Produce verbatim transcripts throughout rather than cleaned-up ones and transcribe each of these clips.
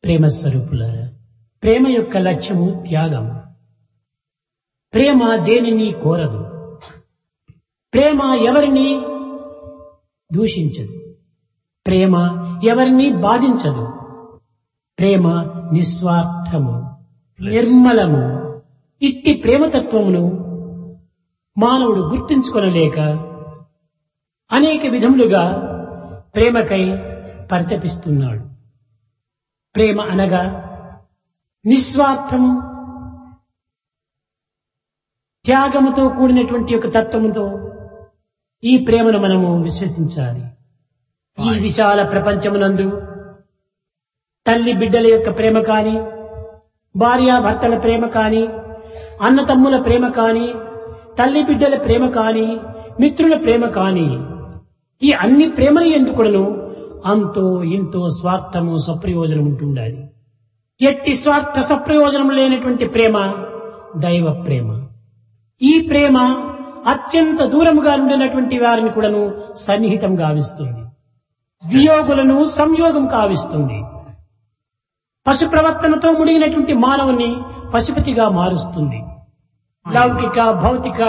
ప్రేమ స్వరూపులారా, ప్రేమ యొక్క లక్ష్యము త్యాగం. ప్రేమ దేనిని కోరదు. ప్రేమ ఎవరిని దూషించదు. ప్రేమ ఎవరిని బాధించదు. ప్రేమ నిస్వార్థము, నిర్మలము. ఇట్టి ప్రేమతత్వమును మానవుడు గుర్తించుకొనలేక అనేక విధములుగా ప్రేమకై పరితపిస్తున్నాడు. ప్రేమ అనగా నిస్వార్థము, త్యాగముతో కూడినటువంటి యొక్క తత్వముతో ఈ ప్రేమను మనము విశ్వసించాలి. ఈ విశాల ప్రపంచమునందు తల్లి బిడ్డల యొక్క ప్రేమ కాని, భార్యాభర్తల ప్రేమ కాని, అన్నతమ్ముల ప్రేమ కాని, తల్లి బిడ్డల ప్రేమ కాని, మిత్రుల ప్రేమ కాని, ఈ అన్ని ప్రేమలు ఎందుకును అంతో ఇంతో స్వార్థము స్వప్రయోజనం ఉంటుండాలి. ఎట్టి స్వార్థ స్వప్రయోజనం లేనటువంటి ప్రేమ దైవ ప్రేమ. ఈ ప్రేమ అత్యంత దూరముగా ఉండినటువంటి వారిని కూడాను సన్నిహితం గావిస్తుంది. వియోగులను సంయోగం కావిస్తుంది. పశు ప్రవర్తనతో ముడిగినటువంటి మానవుని పశుపతిగా మారుస్తుంది. లౌకిక భౌతిక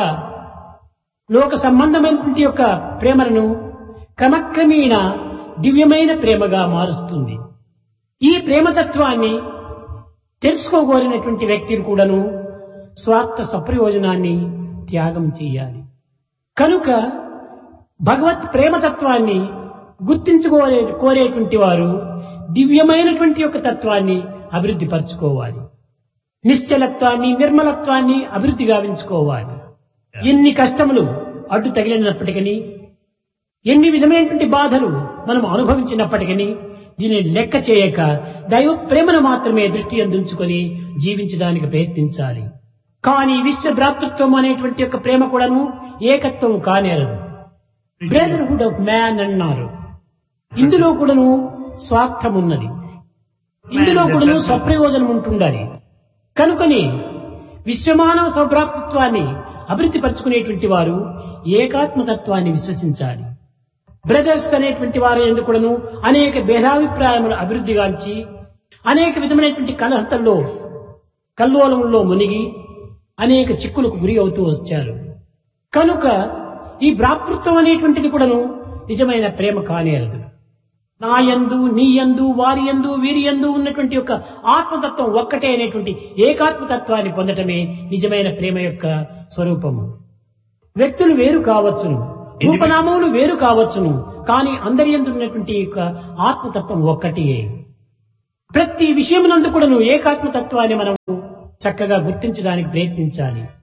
లోక సంబంధమైనటువంటి యొక్క ప్రేమలను క్రమక్రమేణ దివ్యమైన ప్రేమగా మారుస్తుంది. ఈ ప్రేమతత్వాన్ని తెలుసుకోగోరినటువంటి వ్యక్తిని కూడాను స్వార్థ సప్రయోజనాన్ని త్యాగం చేయాలి. కనుక భగవత్ ప్రేమతత్వాన్ని గుర్తించుకోలే కోరేటువంటి వారు దివ్యమైనటువంటి యొక్క తత్వాన్ని అభివృద్ధి పరచుకోవాలి. నిశ్చలత్వాన్ని, నిర్మలత్వాన్ని అభివృద్ధి గావించుకోవాలి. ఎన్ని కష్టములు అడ్డు తగిలినప్పటికీ, ఎన్ని విధమైనటువంటి బాధలు మనం అనుభవించినప్పటికీ దీనిని లెక్క చేయక దైవ ప్రేమను మాత్రమే దృష్టి అందించుకొని జీవించడానికి ప్రయత్నించాలి. కానీ విశ్వ భ్రాతృత్వం అనేటువంటి యొక్క ప్రేమ కూడాను ఏకత్వం కానేరదు. బ్రదర్హుడ్ ఆఫ్ మ్యాన్ అన్నారు. ఇందులో కూడాను స్వార్థం ఉన్నది. ఇందులో కూడాను స్వప్రయోజనం ఉంటుండాలి. కనుకని విశ్వమానవ సౌభ్రాతృత్వాన్ని అభివృద్ధి పరుచుకునేటువంటి వారు ఏకాత్మతత్వాన్ని విశ్వసించాలి. బ్రదర్స్ అనేటువంటి వారు ఎందుకును అనేక భేదాభిప్రాయములు అభివృద్ధిగాంచి అనేక విధమైనటువంటి కలహంతల్లో కల్లోలంలో మునిగి అనేక చిక్కులకు గురి అవుతూ వచ్చారు. కనుక ఈ భ్రాతృత్వం అనేటువంటిది కూడాను నిజమైన ప్రేమ కానేరదు. నా యందు, నీ యందు, వారి యందు, వీరి యందు ఉన్నటువంటి యొక్క ఆత్మతత్వం ఒక్కటే అనేటువంటి ఏకాత్మతత్వాన్ని పొందటమే నిజమైన ప్రేమ యొక్క స్వరూపము. వ్యక్తులు వేరు కావచ్చును, రూపనామములు వేరు కావచ్చును, కానీ అందరి యందు ఉన్నటువంటి యొక్క ఆత్మతత్వం ఒక్కటే. ప్రతి విషయమునందు కూడాను ఏకాత్మతత్వాన్ని మనం చక్కగా గుర్తించడానికి ప్రయత్నించాలి.